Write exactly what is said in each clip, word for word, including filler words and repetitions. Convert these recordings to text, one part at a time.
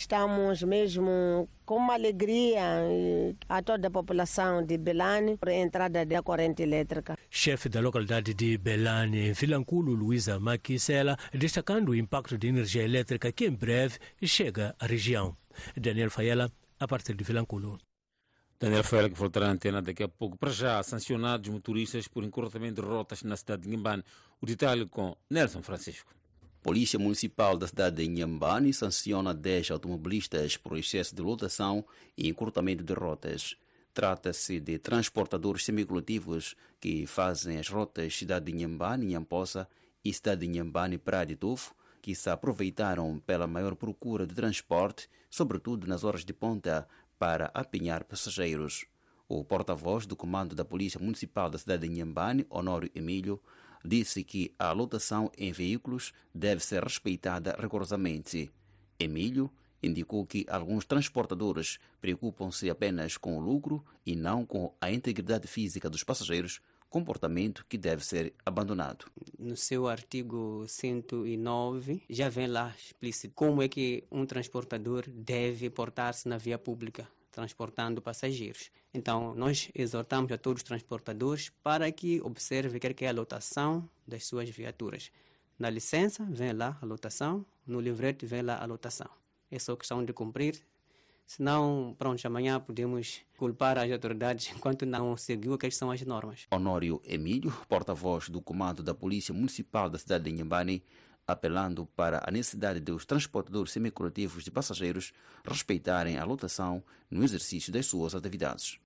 Estamos mesmo com uma alegria a toda a população de Belane por entrada da corrente elétrica. Chefe da localidade de Belane, Vilanculo, Luísa Maquicela, destacando o impacto de energia elétrica que em breve chega à região. Daniel Faiela, a partir de Vilanculo. Daniel Faiela, que voltará à antena daqui a pouco. Para já, sancionados motoristas por encurtamento de rotas na cidade de Inhambane. O detalhe com Nelson Francisco. Polícia Municipal da cidade de Inhambane sanciona dez automobilistas por excesso de lotação e encurtamento de rotas. Trata-se de transportadores semicoletivos que fazem as rotas cidade de Inhambane, Inhamposa e cidade de Inhambane, Praia de Tufo, que se aproveitaram pela maior procura de transporte, sobretudo nas horas de ponta, para apanhar passageiros. O porta-voz do comando da Polícia Municipal da cidade de Inhambane, Honório Emílio, disse que a lotação em veículos deve ser respeitada rigorosamente. Emílio indicou que alguns transportadores preocupam-se apenas com o lucro e não com a integridade física dos passageiros, comportamento que deve ser abandonado. No seu artigo cento e nove, já vem lá explícito como é que um transportador deve portar-se na via pública, transportando passageiros. Então, nós exortamos a todos os transportadores para que observem quer que é a lotação das suas viaturas. Na licença, vem lá a lotação, no livrete vem lá a lotação. É só questão de cumprir, senão, pronto, amanhã podemos culpar as autoridades enquanto não seguiu aquelas são as normas. Honório Emílio, porta-voz do comando da Polícia Municipal da cidade de Inhambane, apelando para a necessidade dos transportadores semicoletivos de passageiros respeitarem a lotação no exercício das suas atividades.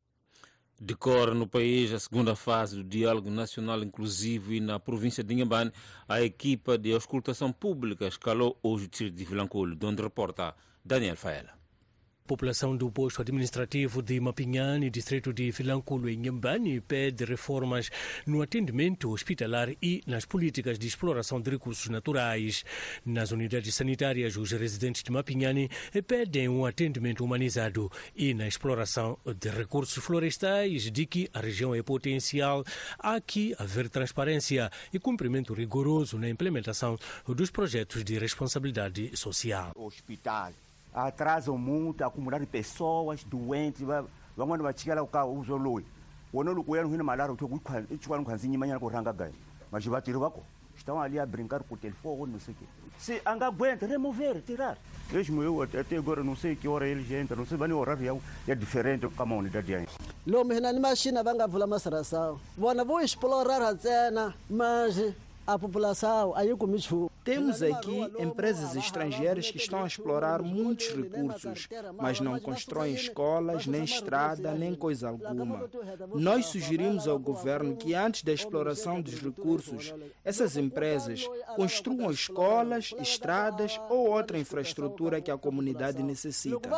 Decorre no país a segunda fase do Diálogo Nacional Inclusivo e na província de Inhambane, a equipa de auscultação pública escalou hoje o distrito de Vilanculo, de onde reporta Daniel Faiela. População do posto administrativo de Mapinhane, distrito de Vilanculo, em Inhambane, pede reformas no atendimento hospitalar e nas políticas de exploração de recursos naturais. Nas unidades sanitárias, os residentes de Mapinhane pedem um atendimento humanizado e na exploração de recursos florestais, de que a região é potencial. Há aqui haver transparência e cumprimento rigoroso na implementação dos projetos de responsabilidade social. Hospital. Atrasam muito, a comunidade de pessoas doentes, vão vai chegar lá o zoloi. O não lugar não malar o que o quando quando manhã com ranga ganha. Mas vai tirar o estão ali a brincar com o telefone, não sei o quê. Se anga aguenta, remover, tirar. Mesmo eu até agora não sei que hora eles entram, não sei se o horário é diferente com a unidade aí. Lo mehna ni machina vanga vula masaração. Bona vou explorar a cena, mas a população aí comigo. Temos aqui empresas estrangeiras que estão a explorar muitos recursos, mas não constroem escolas, nem estrada, nem coisa alguma. Nós sugerimos ao governo que antes da exploração dos recursos, essas empresas construam escolas, estradas ou outra infraestrutura que a comunidade necessita.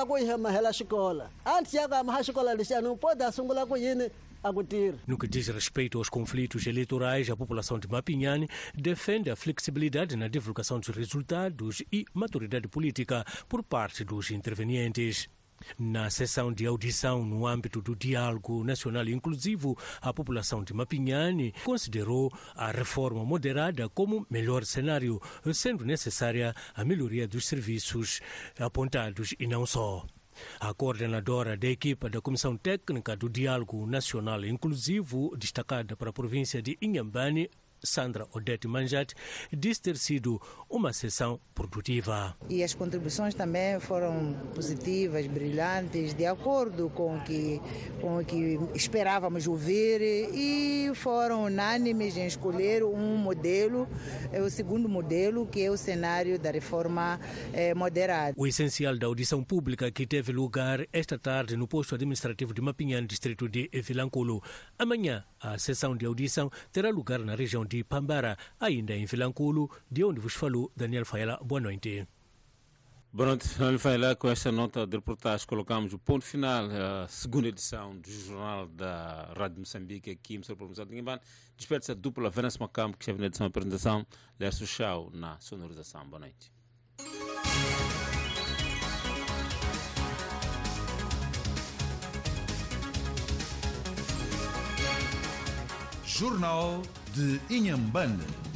No que diz respeito aos conflitos eleitorais, a população de Mapinhane defende a flexibilidade na divulgação dos resultados e maturidade política por parte dos intervenientes. Na sessão de audição no âmbito do Diálogo Nacional Inclusivo, a população de Mapinhane considerou a reforma moderada como melhor cenário, sendo necessária a melhoria dos serviços apontados e não só. A coordenadora da equipa da Comissão Técnica do Diálogo Nacional Inclusivo, destacada para a província de Inhambane, Sandra Odete Manjat, disse ter sido uma sessão produtiva. E as contribuições também foram positivas, brilhantes, de acordo com o que, com o que esperávamos ouvir, e foram unânimes em escolher um modelo, o segundo modelo, que é o cenário da reforma eh, moderada. O essencial da audição pública que teve lugar esta tarde no posto administrativo de Mapinhane, distrito de Vilanculo. Amanhã, a sessão de audição terá lugar na região de Pambara, ainda em Vilanculo, de onde vos falou Daniel Faiela. Boa noite. Boa noite, Daniel Faiela. Com esta nota de reportagem colocamos o ponto final à segunda edição do Jornal da Rádio Moçambique, aqui em Moçambique de Inhambane. Despede-se a dupla Vanessa Macampo, que esteve na edição da apresentação, Lércio Chau na sonorização. Boa noite. Jornal de Inhambane.